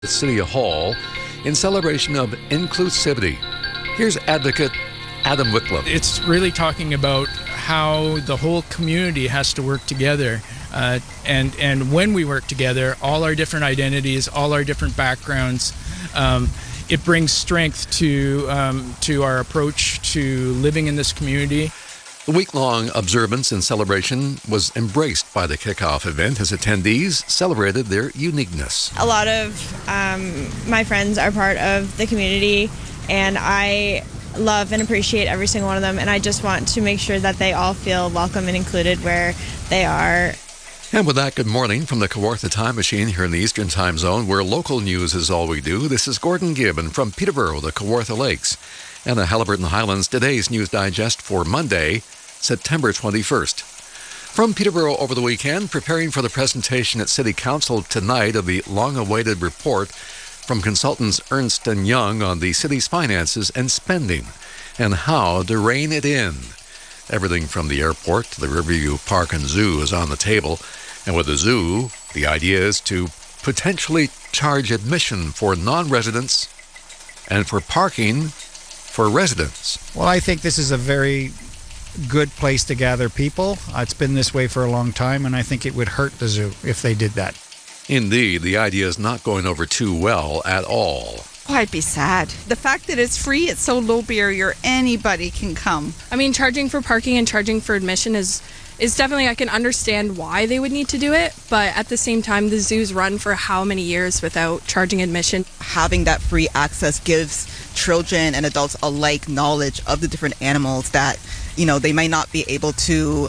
City Hall in celebration of inclusivity. Here's advocate Adam Wycliffe. It's really talking about how the whole community has to work together. And when we work together, all our different identities, all our different backgrounds, it brings strength to our approach to living in this community. The week-long observance and celebration was embraced by the kickoff event as attendees celebrated their uniqueness. A lot of my friends are part of the community, and I love and appreciate every single one of them, and I just want to make sure that they all feel welcome and included where they are. And with that, good morning from the Kawartha Time Machine here in the Eastern Time Zone, where local news is all we do. This is Gordon Gibbon from Peterborough, the Kawartha Lakes, and the Haliburton Highlands. Today's News Digest for Monday, September 21st. From Peterborough over the weekend, preparing for the presentation at City Council tonight of the long-awaited report from consultants Ernst & Young on the city's finances and spending and how to rein it in. Everything from the airport to the Riverview Park and Zoo is on the table. And with the zoo, the idea is to potentially charge admission for non-residents and for parking for residents. Well, I think this is a very good place to gather people. It's been this way for a long time, and I think it would hurt the zoo if they did that. Indeed, the idea is not going over too well at all. Oh, I'd be sad. The fact that it's free, it's so low barrier, anybody can come. I mean, charging for parking and charging for admission is definitely, I can understand why they would need to do it, but at the same time, the zoo's run for how many years without charging admission? Having that free access gives children and adults alike knowledge of the different animals that, they might not be able to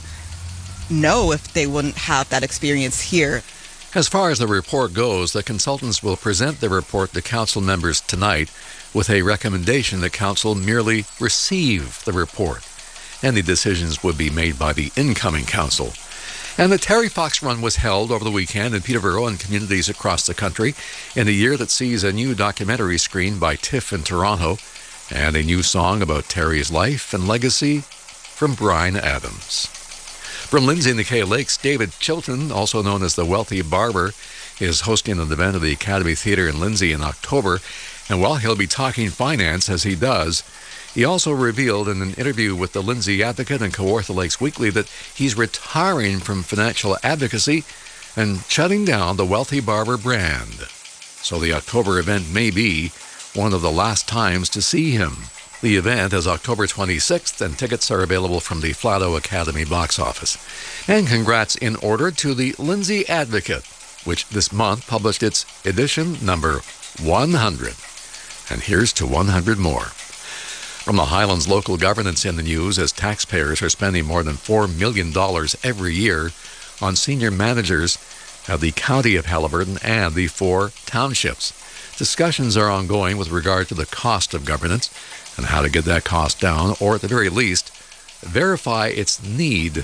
know if they wouldn't have that experience here. As far as the report goes, the consultants will present the report to council members tonight with a recommendation that council merely receive the report. Any decisions would be made by the incoming council. And the Terry Fox Run was held over the weekend in Peterborough and communities across the country in a year that sees a new documentary screened by TIFF in Toronto and a new song about Terry's life and legacy from Bryan Adams. From Lindsay and the Kay Lakes, David Chilton, also known as the Wealthy Barber, is hosting an event at the Academy Theatre in Lindsay in October. And while he'll be talking finance as he does, he also revealed in an interview with the Lindsay Advocate and Kawartha Lakes Weekly that he's retiring from financial advocacy and shutting down the Wealthy Barber brand. So the October event may be one of the last times to see him. The event is October 26th, and tickets are available from the Flato Academy box office. And congrats in order to the Lindsay Advocate, which this month published its edition number 100. And here's to 100 more. From the Highlands, local governance in the news as taxpayers are spending more than $4 million every year on senior managers at the County of Haliburton and the 4 townships. Discussions are ongoing with regard to the cost of governance and how to get that cost down, or at the very least, verify its need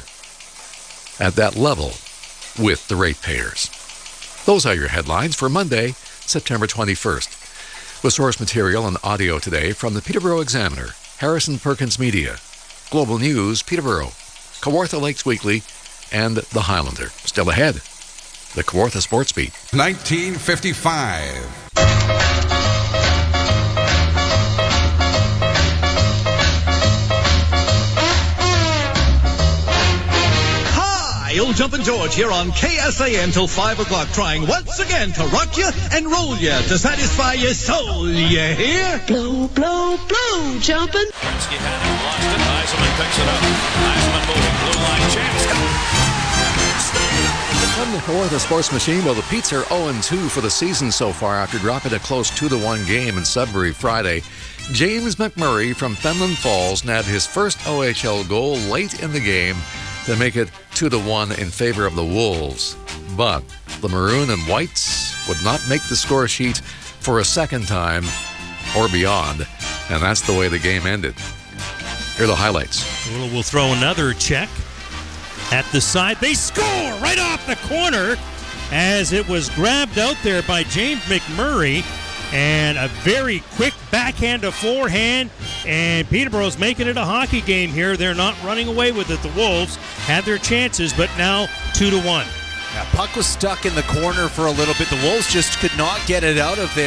at that level with the ratepayers. Those are your headlines for Monday, September 21st. With source material and audio today from the Peterborough Examiner, Harrison Perkins Media, Global News, Peterborough, Kawartha Lakes Weekly, and The Highlander. Still ahead, the Kawartha Sports Beat. 1955. Old Jumpin' George here on KSAN till 5 o'clock, trying once again to rock you and roll you to satisfy your soul, you hear? Blow, blow, blow, Jumpin'. Kensky had it, lost it, Eisenman picks it up. Eisenman moving, blue line chance. From the Kawartha Sports Machine, well, the Petes are 0-2 for the season so far after dropping a close 2-1 game in Sudbury Friday. James McMurray from Fenland Falls nabbed his first OHL goal late in the game to make it 2-1 in favor of the Wolves. But the Maroon and Whites would not make the score sheet for a second time or beyond, and that's the way the game ended. Here are the highlights. We'll throw another check at the side. They score right off the corner as it was grabbed out there by James McMurray, and a very quick backhand to forehand, and Peterborough's making it a hockey game here. They're not running away with it. The Wolves had their chances, but now 2-1. Yeah, puck was stuck in the corner for a little bit. The Wolves just could not get it out of there.